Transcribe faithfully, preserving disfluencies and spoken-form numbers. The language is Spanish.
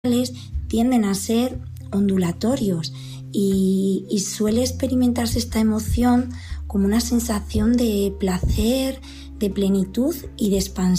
tienden a ser ondulatorios y, y suele experimentarse esta emoción como una sensación de placer, de plenitud y de expansión.